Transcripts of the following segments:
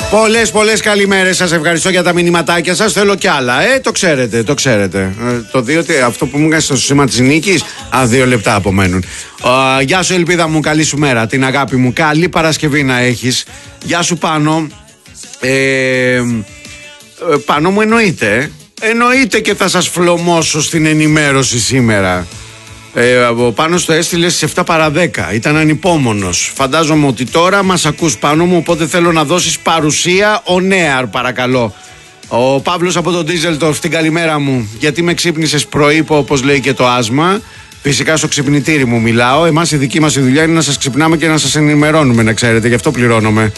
Πολλές καλημέρες. Σας ευχαριστώ για τα μηνυματάκια σας. Θέλω κι άλλα. Το ξέρετε. Το 2, αυτό που μου έκανε στο σήμα της νίκης. 2 λεπτά απομένουν. Γεια σου, Ελπίδα μου, καλή σου μέρα. Την αγάπη μου. Καλή Παρασκευή να έχεις. Γεια σου, Πάνο. Πάνο μου, εννοείται και θα σας φλωμώσω στην ενημέρωση σήμερα. Ο Πάνος το έστειλε στις 7 παρά 10. Ήταν ανυπόμονος. Φαντάζομαι ότι τώρα μας ακούς, Πάνο μου, οπότε θέλω να δώσεις παρουσία on air, παρακαλώ. Ο Παύλος από τον Ντίζελτορφ, την καλημέρα μου. Γιατί με ξύπνησες πρωί, όπως λέει και το άσμα. Φυσικά στο ξυπνητήρι μου μιλάω. Εμάς η δική μας η δουλειά είναι να σας ξυπνάμε και να σας ενημερώνουμε, να ξέρετε. Γι' αυτό πληρώνομαι.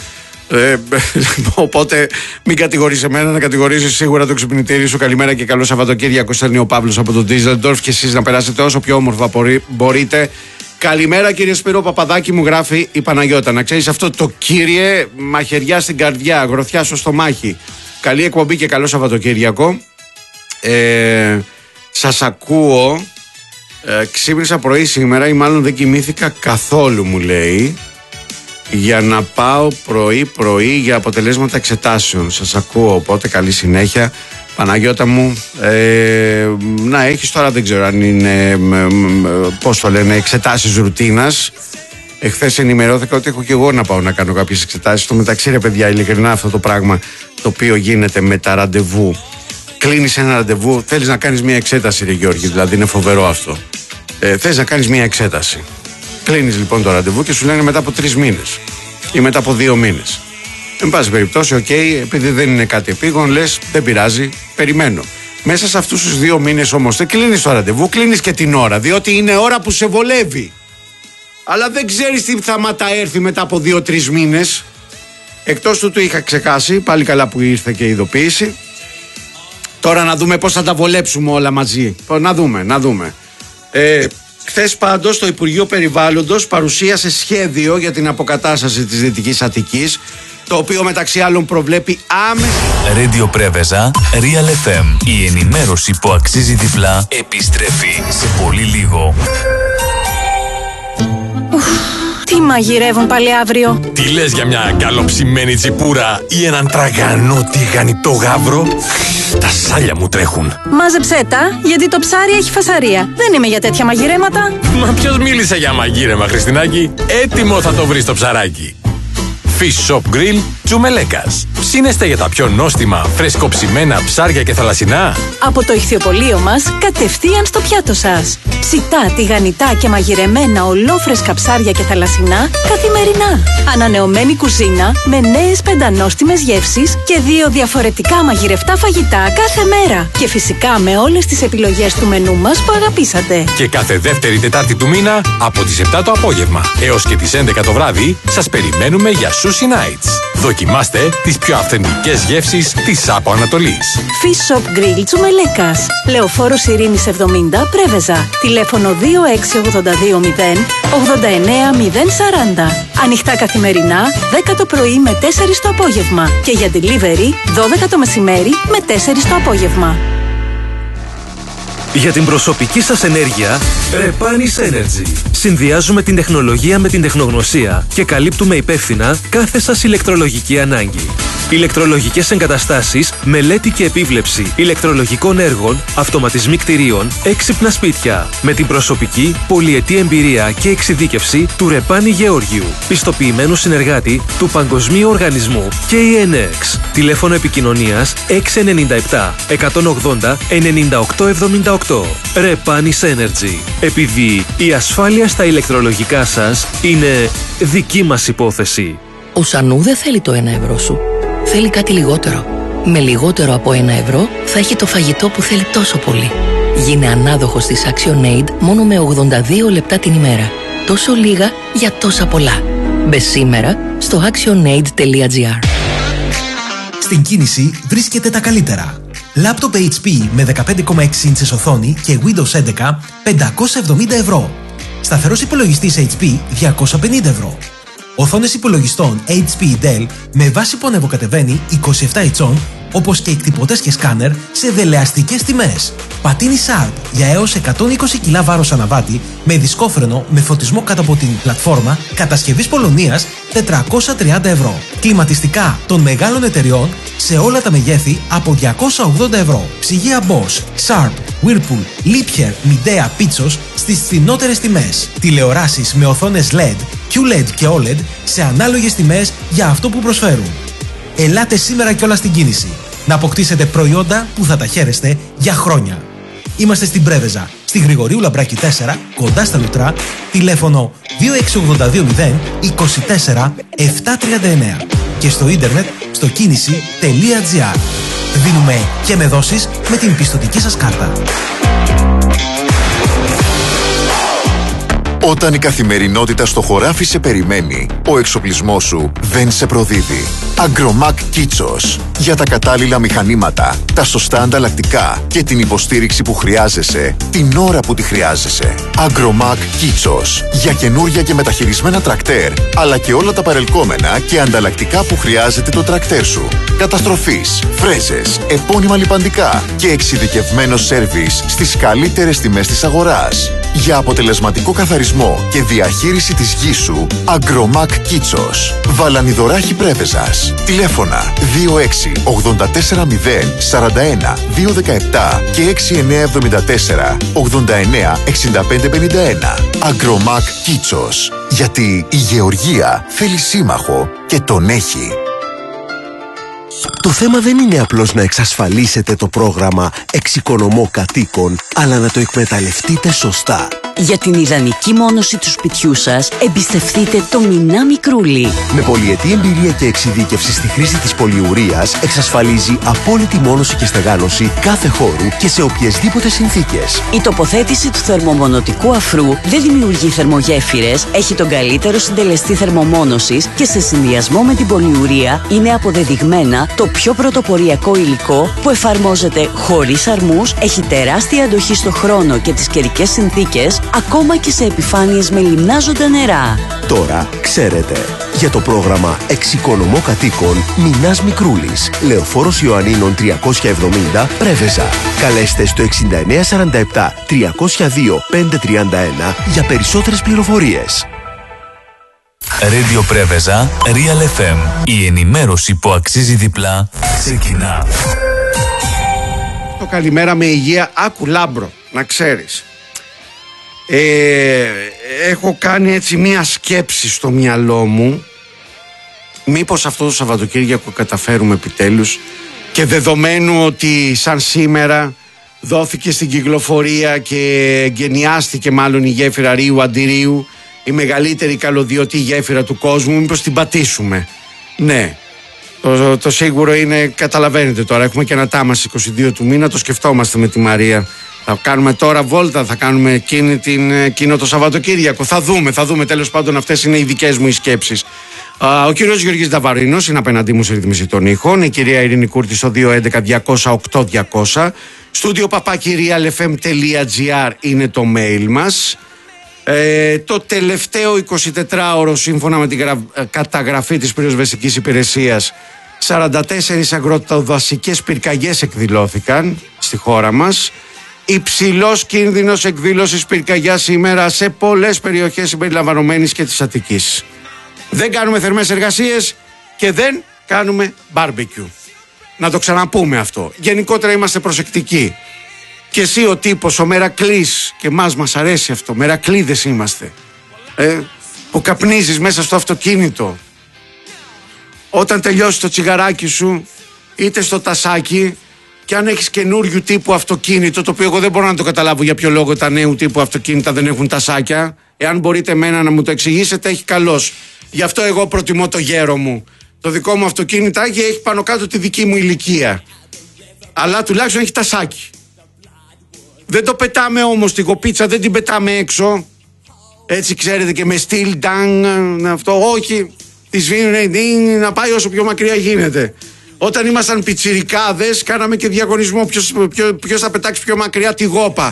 Οπότε μην κατηγορείς εμένα, να κατηγορήσεις σίγουρα το ξυπνητήρι σου. Καλημέρα και καλό Σαββατοκύριακο. Στέλνει ο Παύλος από τον Ντίζελντορφ και εσείς να περάσετε όσο πιο όμορφα μπορείτε. Καλημέρα, κύριε Σπύρο Παπαδάκη, μου γράφει η Παναγιώτα. Να ξέρεις αυτό το κύριε, μαχαιριά στην καρδιά, γροθιά στο στομάχι. Καλή εκπομπή και καλό Σαββατοκύριακο. Σας ακούω. Ξύπνησα πρωί σήμερα ή μάλλον δεν κοιμήθηκα καθόλου, μου λέει, για να πάω πρωί για αποτελέσματα εξετάσεων. Σας ακούω, οπότε καλή συνέχεια, Παναγιώτα μου. Να έχεις τώρα, δεν ξέρω αν είναι, πώς το λένε, εξετάσεις ρουτίνας. Εχθές ενημερώθηκα ότι έχω και εγώ να πάω να κάνω κάποιες εξετάσεις. Στο μεταξύ, ρε παιδιά, ειλικρινά αυτό το πράγμα το οποίο γίνεται με τα ραντεβού. Κλείνεις ένα ραντεβού, θέλεις να κάνεις μια εξέταση, ρε Γιώργη, δηλαδή είναι φοβερό αυτό. Θες να κάνεις μια εξέταση. Κλείνεις λοιπόν το ραντεβού και σου λένε μετά από 3 μήνες ή μετά από 2 μήνες. Εν πάση περιπτώσει, επειδή δεν είναι κάτι επίγον, λες δεν πειράζει, περιμένω. Μέσα σε αυτούς τους 2 μήνες όμως δεν κλείνεις το ραντεβού, κλείνεις και την ώρα, διότι είναι ώρα που σε βολεύει. Αλλά δεν ξέρεις τι θάματα έρθει μετά από 2-3 μήνες. Εκτός του είχα ξεχάσει, πάλι καλά που ήρθε και η ειδοποίηση. Τώρα να δούμε πώς θα τα βολέψουμε όλα μαζί. Να δούμε. Χθες πάντως το Υπουργείο Περιβάλλοντος παρουσίασε σχέδιο για την αποκατάσταση της Δυτικής Αττικής, το οποίο μεταξύ άλλων προβλέπει άμεση... Radio Πρέβεζα, Real FM. Η ενημέρωση που αξίζει διπλά επιστρέφει σε πολύ λίγο. Τι μαγειρεύουν πάλι αύριο? Τι λες για μια καλοψημένη τσιπούρα ή έναν τραγανό τηγανιτό γάβρο? Τα σάλια μου τρέχουν. Μάζεψέ τα, γιατί το ψάρι έχει φασαρία. Δεν είμαι για τέτοια μαγειρέματα. Μα ποιος μίλησε για μαγείρεμα, Χριστινάκη? Έτοιμο θα το βρεις το ψαράκι. Fish Shop Grill Τσουμελέκας. Ψήνεστε για τα πιο νόστιμα, φρεσκοψημένα ψάρια και θαλασσινά? Από το ηχθιοπωλείο μας, κατευθείαν στο πιάτο σας. Ψητά, τηγανιτά και μαγειρεμένα ολόφρεσκα ψάρια και θαλασσινά καθημερινά. Ανανεωμένη κουζίνα με νέες πεντανόστιμες γεύσεις και 2 διαφορετικά μαγειρευτά φαγητά κάθε μέρα. Και φυσικά με όλες τις επιλογές του μενού μας που αγαπήσατε. Και κάθε δεύτερη Τετάρτη του μήνα από τις 7 το απόγευμα έως και τις 11 το βράδυ σας περιμένουμε για Sushi Nights. Δοκιμάστε τις πιο αυθεντικές γεύσεις της Άπο Ανατολής. Fish Shop Grill Τσουμελέκας. Λεωφόρος Ειρήνης 70, Πρέβεζα. Τηλέφωνο 26820 89040. Ανοιχτά καθημερινά, 10 το πρωί με 4 το απόγευμα. Και για delivery, 12 το μεσημέρι με 4 το απόγευμα. Για την προσωπική σας ενέργεια, Repanis Energy. Συνδυάζουμε την τεχνολογία με την τεχνογνωσία και καλύπτουμε υπεύθυνα κάθε σας ηλεκτρολογική ανάγκη. Ηλεκτρολογικές εγκαταστάσεις, μελέτη και επίβλεψη ηλεκτρολογικών έργων, αυτοματισμοί κτηρίων, έξυπνα σπίτια. Με την προσωπική, πολυετή εμπειρία και εξειδίκευση του Ρεπάνη Γεώργιου, πιστοποιημένου συνεργάτη του Παγκοσμίου Οργανισμού KNX. Τηλέφωνο επικοινωνίας 697 180 9878. Repanis Energy. Επειδή η ασφάλεια στα ηλεκτρολογικά σας είναι δική μας υπόθεση. Ο Σανού δεν θέλει το 1 ευρώ σου. Θέλει κάτι λιγότερο. Με λιγότερο από 1 ευρώ θα έχει το φαγητό που θέλει τόσο πολύ. Γίνε ανάδοχος της ActionAid μόνο με 82 λεπτά την ημέρα. Τόσο λίγα για τόσα πολλά. Μπε σήμερα στο actionaid.gr. Στην κίνηση βρίσκεται τα καλύτερα. Λάπτοπ HP με 15,6 ίντσες οθόνη και Windows 11 570 ευρώ. Σταθερός υπολογιστής HP 250 ευρώ. Οθόνες υπολογιστών HP Dell με βάση που ανεβοκατεβαίνει 27 ιντσών όπως και εκτυπωτές και σκάνερ σε δελεαστικές τιμές. Πατίνι Sharp για έως 120 κιλά βάρος αναβάτη με δισκόφρενο με φωτισμό κάτω από την πλατφόρμα κατασκευής Πολωνίας 430 ευρώ. Κλιματιστικά των μεγάλων εταιριών σε όλα τα μεγέθη από 280 ευρώ. Ψυγεία Bosch, Sharp, Whirlpool, Liebherr, Midea, Pitsos στις φθηνότερες τιμές. Τηλεοράσεις με οθόνες LED, QLED και OLED σε ανάλογες τιμές για αυτό που προσφέρουν. Ελάτε σήμερα κιόλας στην κίνηση να αποκτήσετε προϊόντα που θα τα χαίρεστε για χρόνια. Είμαστε στην Πρέβεζα, στη Γρηγορίου Λαμπράκη 4, κοντά στα Λουτρά, τηλέφωνο 26820 24 739 και στο ίντερνετ στο κίνηση.gr. Δίνουμε και με δόσεις με την πιστωτική σας κάρτα. Όταν η καθημερινότητα στο χωράφι σε περιμένει, ο εξοπλισμός σου δεν σε προδίδει. Agromac Kitsos. Για τα κατάλληλα μηχανήματα, τα σωστά ανταλλακτικά και την υποστήριξη που χρειάζεσαι, την ώρα που τη χρειάζεσαι. Agromac Kitsos. Για καινούρια και μεταχειρισμένα τρακτέρ, αλλά και όλα τα παρελκόμενα και ανταλλακτικά που χρειάζεται το τρακτέρ σου. Καταστροφής, φρέζες, επώνυμα λιπαντικά και εξειδικευμένο σέρβις στις καλύτερες τιμές της αγοράς. Για αποτελεσματικό καθαρισμό και διαχείριση της γης σου, Agromac Kitsos. Βαλανιδωράχη Πρέβεζας. Τηλέφωνα 26 84 0 41 217 και 6974 89 65 51. Agromac Kitsos. Γιατί η γεωργία θέλει σύμμαχο και τον έχει. Το θέμα δεν είναι απλώς να εξασφαλίσετε το πρόγραμμα Εξοικονομώ Κατοίκων, αλλά να το εκμεταλλευτείτε σωστά. Για την ιδανική μόνωση του σπιτιού σας, εμπιστευτείτε το Μινά Μικρούλι. Με πολυετή εμπειρία και εξειδίκευση στη χρήση της πολυουρίας, εξασφαλίζει απόλυτη μόνωση και στεγάνωση κάθε χώρου και σε οποιασδήποτε συνθήκες. Η τοποθέτηση του θερμομονωτικού αφρού δεν δημιουργεί θερμογέφυρες, έχει τον καλύτερο συντελεστή θερμομόνωσης και σε συνδυασμό με την πολυουρία είναι αποδεδειγμένα το πιο πρωτοποριακό υλικό που εφαρμόζεται χωρίς αρμούς, έχει τεράστια αντοχή στο χρόνο και τις καιρικές συνθήκες, ακόμα και σε επιφάνειες με λιμνάζοντα νερά. Τώρα ξέρετε. Για το πρόγραμμα Εξοικονομώ Κατοίκων, Μινάς Μικρούλης, Λεωφόρος Ιωαννίνων 370, Πρέβεζα. Καλέστε στο 6947 302 531 για περισσότερες πληροφορίες. Radio Πρέβεζα, Real FM. Η ενημέρωση που αξίζει διπλά ξεκινά. Το καλημέρα με υγεία, άκου Λάμπρο, να ξέρεις. Έχω κάνει έτσι μία σκέψη στο μυαλό μου. Μήπως αυτό το Σαββατοκύριακο καταφέρουμε επιτέλους, και δεδομένου ότι σαν σήμερα δόθηκε στην κυκλοφορία και εγκαινιάστηκε μάλλον η γέφυρα Ρίου Αντιρίου, η μεγαλύτερη καλωδιωτή γέφυρα του κόσμου, μήπως την πατήσουμε? Ναι, το σίγουρο είναι, καταλαβαίνετε τώρα, έχουμε και ένα τάμα στις 22 του μήνα, το σκεφτόμαστε με τη Μαρία. Θα κάνουμε τώρα βόλτα, θα κάνουμε εκείνο το Σαββατοκύριακο. Θα δούμε. Τέλος πάντων, αυτές είναι οι δικές μου οι σκέψεις. Ο κύριος Γιώργης Νταβαρίνος είναι απέναντί μου σε ρυθμίση των ήχων. Η κυρία Ειρήνη Κούρτη στο 211-200-8200. Στούντιο @realfm.gr είναι το mail μας. Το τελευταίο 24ωρο, σύμφωνα με την καταγραφή της πυροσβεστικής υπηρεσίας, 44 αγροτοδασικές πυρκαγιές εκδηλώθηκαν στη χώρα μας. Υψηλός κίνδυνος εκδήλωσης πυρκαγιάς σήμερα σε πολλές περιοχές συμπεριλαμβανομένης και της Αττικής. Δεν κάνουμε θερμές εργασίες και δεν κάνουμε μπάρμπεκιου. Να το ξαναπούμε αυτό. Γενικότερα είμαστε προσεκτικοί. Και εσύ ο τύπος, ο Μερακλής, και μας αρέσει αυτό, Μερακλίδες είμαστε, που καπνίζεις μέσα στο αυτοκίνητο. Όταν τελειώσει το τσιγαράκι σου, είτε στο τασάκι, και αν έχεις καινούριου τύπου αυτοκίνητο, το οποίο εγώ δεν μπορώ να το καταλάβω για ποιο λόγο τα νέου τύπου αυτοκίνητα δεν έχουν τασάκια. Εάν μπορείτε εμένα να μου το εξηγήσετε, έχει καλώς. Γι' αυτό εγώ προτιμώ το γέρο μου. Το δικό μου αυτοκίνητάκι έχει πάνω κάτω τη δική μου ηλικία. Αλλά τουλάχιστον έχει τασάκι. Δεν το πετάμε όμως την κοπίτσα, δεν την πετάμε έξω. Έτσι ξέρετε, και με στυλ ντang, αυτό, όχι. Τη σβήνει να πάει όσο πιο μακριά γίνεται. Όταν ήμασταν πιτσιρικάδες, κάναμε και διαγωνισμό ποιος θα πετάξει πιο μακριά τη γόπα.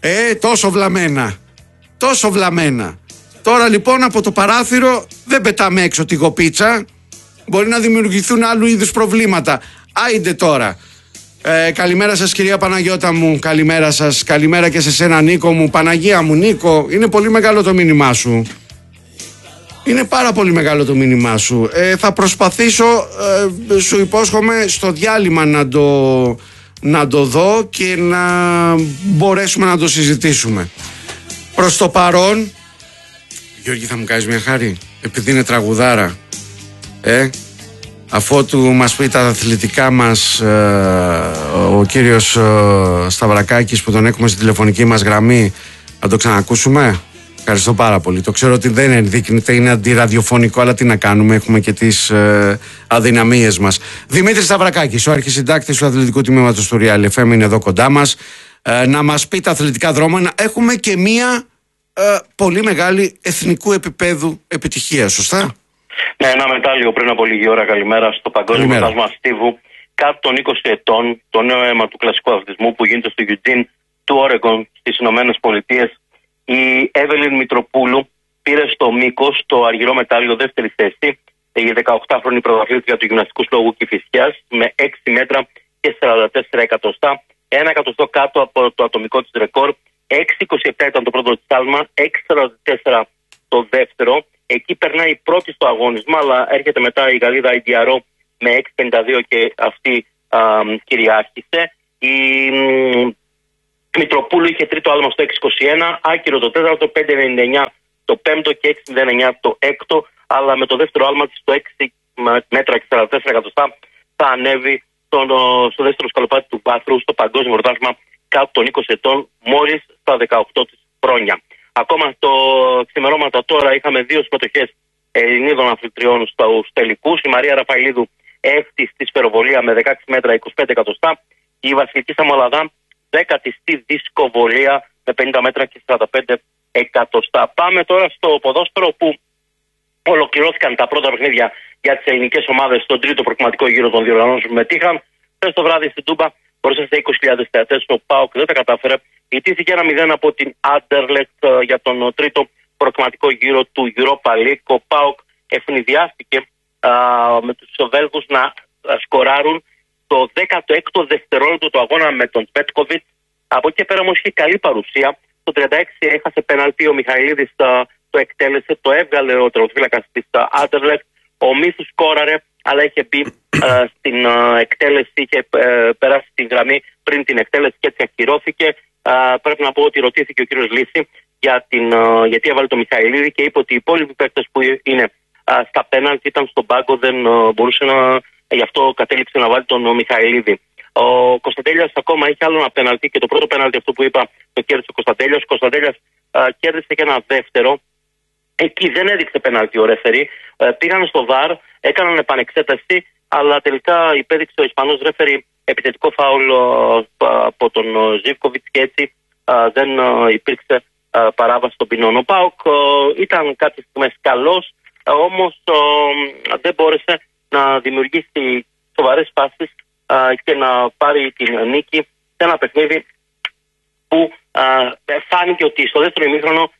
Τόσο βλαμμένα. Τώρα λοιπόν από το παράθυρο δεν πετάμε έξω τη γοπίτσα. Μπορεί να δημιουργηθούν άλλου είδους προβλήματα. Άιντε τώρα. Καλημέρα σας κυρία Παναγιώτα μου. Καλημέρα σας. Καλημέρα και σε σένα Νίκο μου. Παναγία μου Νίκο, είναι πολύ μεγάλο το μήνυμά σου. Είναι πάρα πολύ μεγάλο το μήνυμά σου. Θα προσπαθήσω, σου υπόσχομαι, στο διάλειμμα να το δω και να μπορέσουμε να το συζητήσουμε. Προς το παρόν, Γιώργη, θα μου κάνεις μια χάρη, επειδή είναι τραγουδάρα, αφότου μας πει τα αθλητικά μας ο κύριος Σταυρακάκης, που τον έχουμε στη τηλεφωνική μας γραμμή, να το ξανακούσουμε. Ευχαριστώ πάρα πολύ. Το ξέρω ότι δεν ενδείκνυται, είναι αντιραδιοφωνικό, αλλά τι να κάνουμε, έχουμε και τις αδυναμίες μας. Δημήτρης Σταυρακάκης, ο αρχισυντάκτης του αθλητικού τμήματος του Real FM, είναι εδώ κοντά μας να μας πει τα αθλητικά δρόμενα. Έχουμε και μία πολύ μεγάλη αιθνικού επίπεδου επιτυχία, σωστά? Ναι, ένα μετάλλιο πριν από λίγη ώρα. Καλημέρα στο Παγκόσμιο Πρωτάθλημα Στίβου. Κάτω των 20 ετών, το νέο αίμα του κλασικού αθλητισμού που γίνεται στο Eugene του Όρεγκον στις Ηνωμένες Πολιτείες. Η Εύελιν Μητροπούλου πήρε στο μήκος το αργυρό μετάλλιο, δεύτερη θέση. Η 18χρονη πρωταθλήτρια του γυμναστικού συλλόγου Κηφισιάς με 6 μέτρα και 44 εκατοστά. 1 εκατοστό κάτω από το ατομικό της ρεκόρ. 6,27 ήταν το πρώτο της άλμα, 6,44 το δεύτερο. Εκεί περνάει πρώτη στο αγώνισμα, αλλά έρχεται μετά η Γαλλίδα IDRO με 6,52 και αυτή κυριάρχησε. Η Μητροπούλου είχε τρίτο άλμα στο 6,21, άκυρο το τέταρτο, 5,99 το πέμπτο και 6,09 το έκτο, αλλά με το δεύτερο άλμα της στο 6 μέτρα και 44 εκατοστά θα ανέβει στο δεύτερο σκαλοπάτι του βάθρου στο Παγκόσμιο Πρωτάθλημα κάτω των 20 ετών, μόλις στα 18 της χρόνια. Ακόμα το ξημερώματα τώρα είχαμε 2 συμμετοχές Ελληνίδων αθλητριών στους τελικούς. Η Μαρία Ραφαηλίδου έφτει στη σφαιροβολία με 16 μέτρα 25 εκατοστά. Η Βασιλική Σαμολαδά 10η στη δισκοβολία με 50 μέτρα και 45 εκατοστά. Πάμε τώρα στο ποδόσφαιρο, που ολοκληρώθηκαν τα πρώτα παιχνίδια για τις ελληνικές ομάδες στον τρίτο προκριματικό γύρο των διοργανώσεων που μετήχαν. Χθες το βράδυ στην Τούμπα, μπροστά σε 20.000 θεατές, ο ΠΑΟΚ δεν τα κατάφερε. Ιτήθηκε 1-0 από την Άντερλεκτ για τον τρίτο προκριματικό γύρο του Europa League. Ο ΠΑΟΚ ευνηδιάστηκε με τους Βέλγους να σκοράρουν το 16ο δευτερόλεπτο του αγώνα με τον Πέτκοβιτς. Από εκεί πέρα όμως είχε καλή παρουσία. Το 36 έχασε πέναλτι, ο Μιχαηλίδης το εκτέλεσε, το έβγαλε ο τερματοφύλακας της Άντερλεκτ. Ο Μίθους σκόραρε, αλλά είχε μπει στην εκτέλεση, είχε περάσει την γραμμή πριν την εκτέλεση και έτσι ακυρώθηκε. Πρέπει να πω ότι ρωτήθηκε ο κύριος Λύση γιατί έβαλε το Μιχαηλίδη και είπε ότι οι υπόλοιποι παίκτες που είναι στα πέναλτι ήταν στον πάγκο, δεν μπορούσε γι' αυτό κατέληξε να βάλει τον Μιχαηλίδη. Ο Κωνσταντέλιας ακόμα είχε άλλο ένα πέναλτι και το πρώτο πέναλτι, αυτό που είπα, το κέρδισε ο Κωνσταντέλιας. Ο Κωνσταντέλιας κέρδισε και ένα δεύτερο. Εκεί δεν έδειξε πέναλτι ο ρέφερι. Πήγαν στο ΒΑΡ, έκαναν επανεξέταση, αλλά τελικά υπέδειξε ο Ισπανός ρέφερι επιθετικό φάουλ από τον Ζίβκοβιτς και έτσι δεν υπήρξε παράβαση των ποινών. Ο ΠΑΟΚ ήταν κάποιες στιγμές καλός, όμως δεν μπόρεσε να δημιουργήσει σοβαρές φάσεις και να πάρει την νίκη σε ένα παιχνίδι που φάνηκε ότι στο δεύτερο ημίχρονο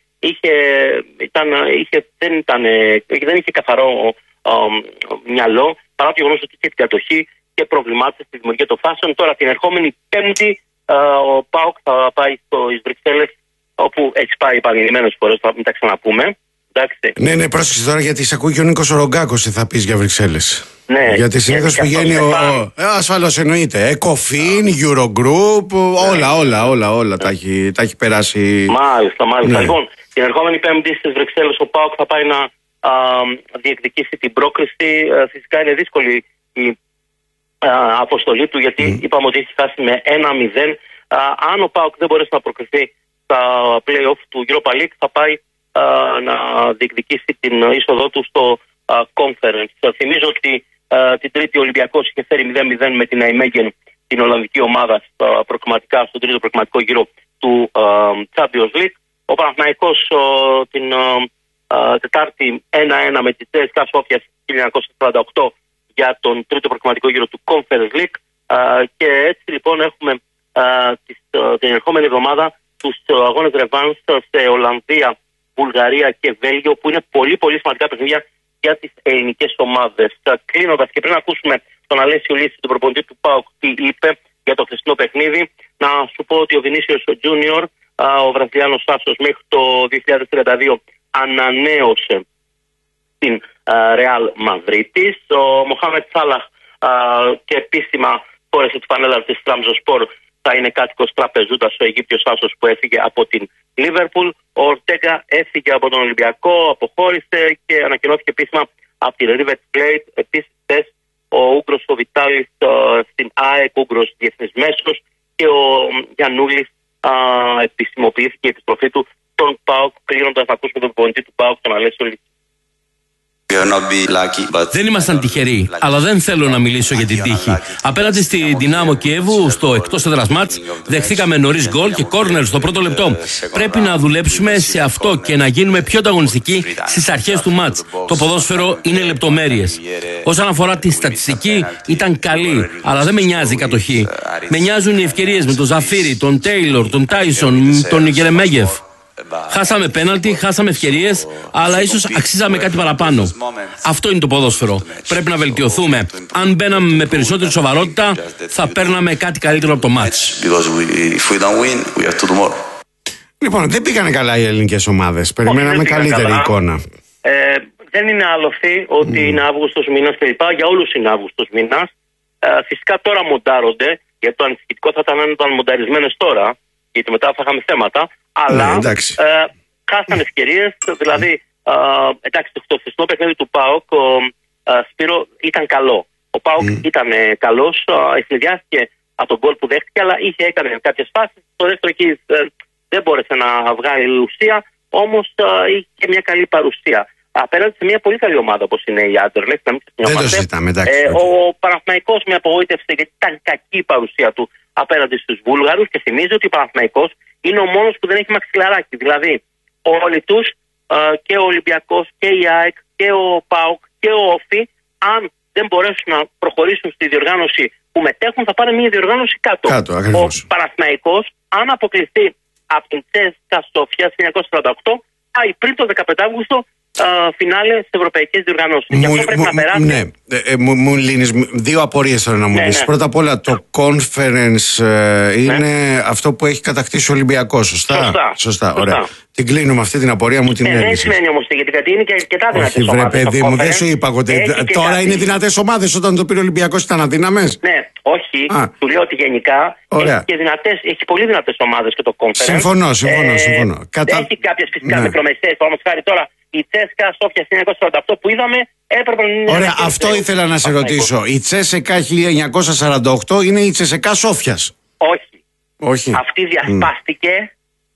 δεν είχε καθαρό μυαλό, παρά το γεγονός ότι είχε την κατοχή και προβλημάτισε στη δημιουργία των φάσεων. Τώρα την ερχόμενη Πέμπτη ο ΠΑΟΚ θα πάει στις Βρυξέλλες, όπου έχει πάει επανειλημμένες φορές, θα μην τα ξαναπούμε. Εντάξει. Ναι, πρόσεξε τώρα, γιατί σε ακούει και ο Νίκος Ρογκάκος, θα πεις για Βρυξέλλες. Ναι. Γιατί συνήθως πηγαίνει ασφαλώς εννοείται. Εκοφίν, Eurogroup, όλα τα έχει περάσει. Μάλιστα. Ναι. Λοιπόν, την ερχόμενη Πέμπτη στις Βρυξέλλες ο ΠΑΟΚ θα πάει να διεκδικήσει την πρόκριση. Φυσικά είναι δύσκολη η αποστολή του, γιατί είπαμε ότι έχει χάσει με 1-0. Αν ο ΠΑΟΚ δεν μπορέσει να προκριθεί στα play-off του Europa League, θα πάει να διεκδικήσει την είσοδό του στο Conference. Θυμίζω ότι την Τρίτη ο Ολυμπιακός είχε φέρει 0-0 με την Αϊμέγεν, την Ολλανδική ομάδα, στα προκριματικά, στον τρίτο προκριματικό γύρο του Champions League. Ο Παναθηναϊκός την Τετάρτη 1-1 με τη CSKA Σόφια 1948 για τον τρίτο προκριματικό γύρο του Conference League. Και έτσι λοιπόν έχουμε την ερχόμενη εβδομάδα τους αγώνες ρεβάνς σε Ολλανδία, Βουλγαρία και Βέλγιο, που είναι πολύ πολύ σημαντικά παιχνίδια για τις ελληνικές ομάδες. Κλείνοντας και πριν ακούσουμε τον Αλέσιο Λύση, τον προπονητή του ΠΑΟΚ, τι είπε για το χθεσινό παιχνίδι, να σου πω ότι ο Βινίσιος ο Τζούνιορ, ο Βραζιλιάνος άσος, μέχρι το 2032 ανανέωσε την Ρεάλ Μαδρίτης. Ο Μοχάμετ Σάλαχ και επίσημα φόρεσε τη φανέλα της Τραμζοσπορ, θα είναι κάτοικος τραπεζούτας ο Αιγύπτιος άσος που έφυγε από την Λίβερπουλ. Ο Ορτέγκα έφυγε από τον Ολυμπιακό, αποχώρησε και ανακοινώθηκε επίσημα από την River Plate. Επίσης ο Ούγκρος ο Βιτάλης στην ΑΕΚ, Ούγκρος διεθνής μέσος, και ο Γιαννούλης επισημοποιήθηκε η επιστροφή του στον ΠΑΟΚ. Κλείνοντας να ακούσουμε τον προπονητή του ΠΑΟΚ, τον Αλέσιο Λύση. Δεν ήμασταν τυχεροί, αλλά δεν θέλω να μιλήσω για την τύχη. Απέναντι στη Δυνάμο Κιέβου, στο εκτός έδρας μάτς, δεχθήκαμε νωρίς γκολ και κόρνερ στο πρώτο λεπτό. Πρέπει να δουλέψουμε σε αυτό και να γίνουμε πιο ανταγωνιστικοί στις αρχές του μάτς. Το ποδόσφαιρο είναι λεπτομέρειες. Όσον αφορά τη στατιστική, ήταν καλή, αλλά δεν με νοιάζει η κατοχή. Με νοιάζουν οι ευκαιρίες με τον Ζαφίρι, τον Τέιλορ, τον Τάισον, τον Γερεμέγεφ. Χάσαμε πέναλτι, χάσαμε ευκαιρίες, αλλά ίσως αξίζαμε κάτι παραπάνω. Αυτό είναι το ποδόσφαιρο. Πρέπει να βελτιωθούμε. Αν μπαίναμε με περισσότερη σοβαρότητα, θα παίρναμε κάτι καλύτερο από το μάτς. Λοιπόν, δεν πήγανε καλά οι ελληνικές ομάδες. Περιμέναμε καλύτερη εικόνα. Δεν είναι άλοθη ότι είναι Αύγουστος μήνας κλπ. Για όλους είναι Αύγουστος μήνας. Φυσικά τώρα μοντάρονται, γιατί το ανησυχητικό θα ήταν αν ήταν μονταρισμένες τώρα, γιατί μετά θα είχαμε θέματα. Αλλά χάσαν ευκαιρίες, δηλαδή εντάξει, το χθεσινό παιχνίδι του ΠΑΟΚ, Σπύρο, ήταν καλό. Ο ΠΑΟΚ ήταν καλός, ευνηδιάστηκε από τον γκολ που δέχτηκε, αλλά έκανε κάποιες φάσεις. Το δεύτερο εκεί δεν μπόρεσε να βγάλει ουσία, όμως είχε μια καλή παρουσία. Απέναντι σε μια πολύ καλή ομάδα όπως είναι η Άντερλεχτ, να μην ξεχνιόμαστε. Ο Παναθηναϊκός με απογοήτευσε γιατί ήταν κακή η παρουσία του απέναντι στους Βούλγαρους, και θυμίζω ότι ο Παναθηναϊκός είναι ο μόνος που δεν έχει μαξιλαράκι. Δηλαδή, όλοι τους, και ο Ολυμπιακός και η ΑΕΚ και ο ΠΑΟΚ και ο ΟΦΗ, αν δεν μπορέσουν να προχωρήσουν στη διοργάνωση που μετέχουν, θα πάρουν μια διοργάνωση κάτω. Ο Παναθηναϊκός, αν αποκλειστεί από την CSKA Sofia 1948, πάει πριν το 15 Αύγουστο φινάλε στις ευρωπαϊκές διοργανώσεις. Γι' αυτό πρέπει να περάσει. Ναι, μου λύνεις δύο απορίες τώρα να μου λύσεις. Πρώτα απ' όλα, το conference είναι αυτό που έχει κατακτήσει ο Ολυμπιακός, σωστά. Ωραία. Την κλείνουμε αυτή την απορία, μου την έλυσες. Δεν σημαίνει όμως γιατί είναι και αρκετά δυνατές ομάδες. Όχι, βρε παιδί μου, δεν σου είπα ότι τώρα είναι δυνατές ομάδες. Όταν το πήρε ο Ολυμπιακός ήταν αδύναμες. Ναι, όχι. Του λέω ότι γενικά έχει πολύ δυνατές ομάδες και το conference. Συμφωνώ. Έχει κάποιες φυσικά μικρομεσαίες, όμως χάρη τώρα. Η CSKA Sofia 1948 που είδαμε έπρεπε να είναι. Ωραία, αυτό ήθελα να σε ρωτήσω. Η CSKA 1948 είναι η CSKA Σόφιας. Όχι. Αυτή διασπάστηκε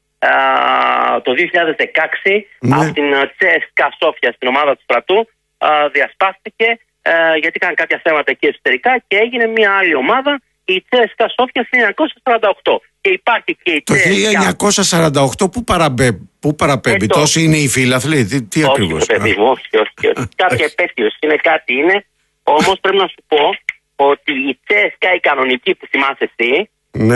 το 2016 από την CSKA Sofia στην ομάδα του στρατού. Διασπάστηκε γιατί είχαν κάποια θέματα εκεί εσωτερικά και έγινε μια άλλη ομάδα, η CSKA Sofia 1948. Και υπάρχει και η το 1948 πού παραπέμπει, τόσοι είναι οι φίλαθλοι, τι ακριβώς? Όχι. Κάποια επέτειος είναι κάτι είναι, όμως πρέπει να σου πω ότι η CSKA η κανονική που θυμάσαι εσύ,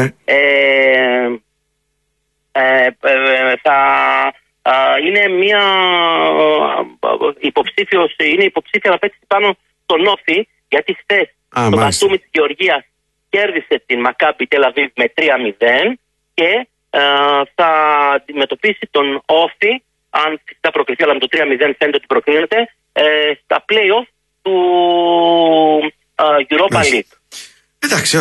θα είναι μια υποψήφια να παίξει πάνω στον Όφη, γιατί χθες το Μπατούμι της Γεωργίας κέρδισε την Μακάμπι Τελ Αβίβ με 3-0 και θα αντιμετωπίσει τον Όφη, αν θα προκριθεί, αλλά με το 3-0 φαίνεται ότι προκρίνεται, στα play-off του Europa League. Εντάξει,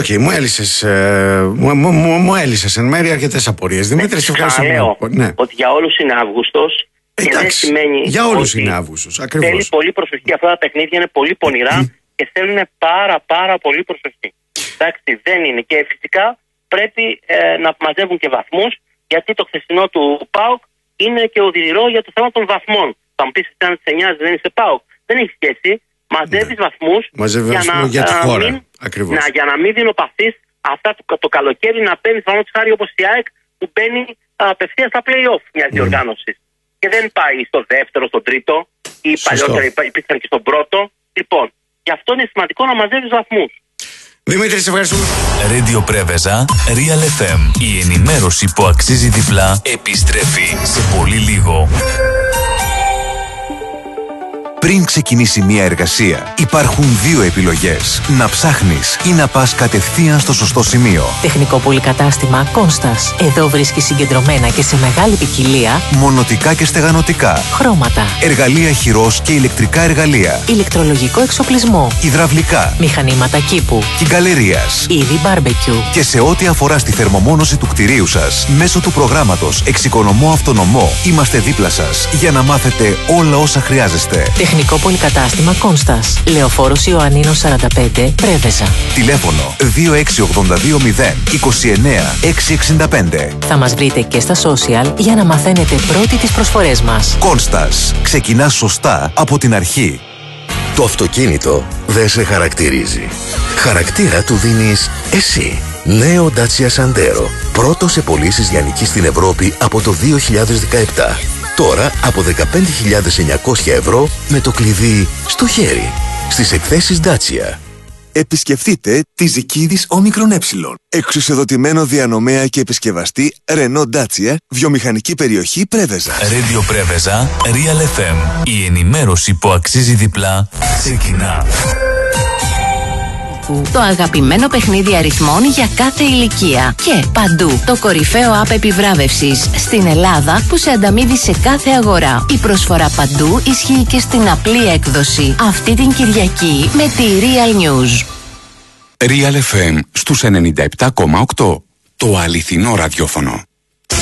μου έλυσες εν μέρει αρκετές απορίες. Δημήτρη, σε ευχαριστώ. Ότι για όλους είναι Αύγουστος. Και δεν σημαίνει για όλους είναι Αύγουστος. Ακριβώς. Θέλει πολύ προσοχή. Αυτά τα παιχνίδια είναι πολύ πονηρά και θέλουν πάρα πολύ προσοχή. Εντάξει, δεν είναι. Και φυσικά πρέπει να μαζεύουν και βαθμούς, γιατί το χθεσινό του ΠΑΟΚ είναι και οδυνηρό για το θέμα των βαθμών. Θα μου πεις αν σε νοιάζει, δεν είσαι ΠΑΟΚ. Δεν έχει σχέση. Μαζεύεις βαθμούς για τη χώρα. Για να μην δεινοπαθείς αυτά το καλοκαίρι να παίρνεις παραδείγματος χάρη όπως η ΑΕΚ που μπαίνει απευθείας στα play-off μιας διοργάνωσης. Και δεν πάει στο δεύτερο, στο τρίτο ή παλιότερα υπήρχαν και στον πρώτο. Λοιπόν, γι' αυτό είναι σημαντικό να μαζεύεις βαθμούς. Δημήτρη, σε ευχαριστούμε. Radio Preveza, Real FM. Η ενημέρωση που αξίζει διπλά επιστρέφει σε πολύ λίγο. Πριν ξεκινήσει μια εργασία, υπάρχουν δύο επιλογές. Να ψάχνεις ή να πας κατευθείαν στο σωστό σημείο. Τεχνικό πολυκατάστημα Κόνστας. Εδώ βρίσκεις συγκεντρωμένα και σε μεγάλη ποικιλία μονοτικά και στεγανοτικά, χρώματα, εργαλεία χειρός και ηλεκτρικά εργαλεία, ηλεκτρολογικό εξοπλισμό, υδραυλικά, μηχανήματα κήπου, κυγκαλερίας, είδη barbecue. Και σε ό,τι αφορά στη θερμομόνωση του κτηρίου σας, μέσω του προγράμματος Εξοικονομώ Αυτονομό, είμαστε δίπλα σας για να μάθετε όλα όσα χρειάζεστε. Τεχνικό πολυκατάστημα Κόνστας. Λεωφόρος Ιωαννίνος 45, Πρέβεζα. Τηλέφωνο 26220 29665. Θα μας βρείτε και στα social για να μαθαίνετε πρώτοι τις προσφορές μας. Κόνστας. Ξεκινάς σωστά από την αρχή. Το αυτοκίνητο δεν σε χαρακτηρίζει. Χαρακτήρα του δίνεις εσύ. Νέο Dacia Sandero. Πρώτο σε πωλήσεις λιανικής στην Ευρώπη από το 2017. Τώρα από 15.900 ευρώ με το κλειδί στο χέρι. Στις εκθέσεις Dacia. Επισκεφτείτε τη Ζικίδης Όμικρον Ε. Εξουσιοδοτημένο διανομέα και επισκευαστή Renault Dacia, βιομηχανική περιοχή Πρέβεζα. Radio Πρέβεζα, Real FM. Η ενημέρωση που αξίζει διπλά ξεκινά. Το αγαπημένο παιχνίδι αριθμών για κάθε ηλικία. Και παντού το κορυφαίο app επιβράβευσης στην Ελλάδα που σε ανταμείβει σε κάθε αγορά. Η προσφορά παντού ισχύει και στην απλή έκδοση. Αυτή την Κυριακή με τη Real News. Real FM στους 97,8. Το αληθινό ραδιόφωνο.